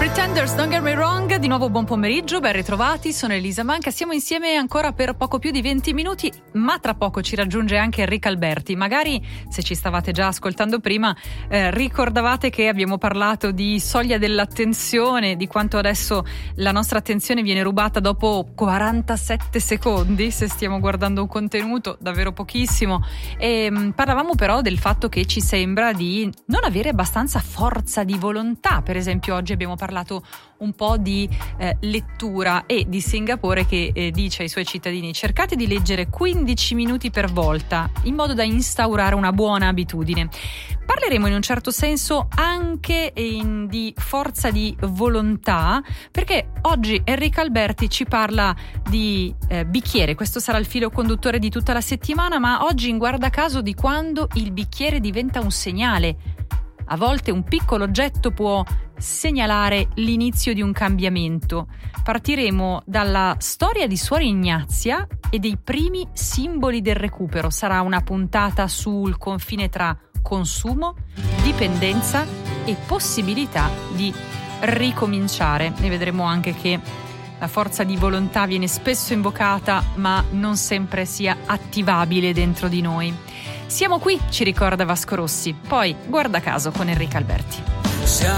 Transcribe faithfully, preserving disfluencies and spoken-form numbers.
Pretenders, Don't Get Me Wrong. Di nuovo buon pomeriggio, ben ritrovati, sono Elisa Manca, siamo insieme ancora per poco più di venti minuti, ma tra poco ci raggiunge anche Enrico Alberti. Magari, se ci stavate già ascoltando prima, eh, ricordavate che abbiamo parlato di soglia dell'attenzione, di quanto adesso la nostra attenzione viene rubata dopo quarantasette secondi se stiamo guardando un contenuto, davvero pochissimo. E mh, parlavamo però del fatto che ci sembra di non avere abbastanza forza di volontà. Per esempio, oggi abbiamo parlato un po' di eh, lettura e di Singapore che eh, dice ai suoi cittadini: cercate di leggere quindici minuti per volta in modo da instaurare una buona abitudine. Parleremo in un certo senso anche in, di forza di volontà, perché oggi Enrico Alberti ci parla di eh, bicchiere. Questo sarà il filo conduttore di tutta la settimana, ma oggi in guardacaso di quando il bicchiere diventa un segnale. A volte un piccolo oggetto può segnalare l'inizio di un cambiamento. Partiremo dalla storia di Suor Ignazia e dei primi simboli del recupero. Sarà una puntata sul confine tra consumo, dipendenza e possibilità di ricominciare. E vedremo anche che la forza di volontà viene spesso invocata, ma non sempre sia attivabile dentro di noi. Siamo qui, ci ricorda Vasco Rossi. Poi, guarda caso con Enrico Alberti.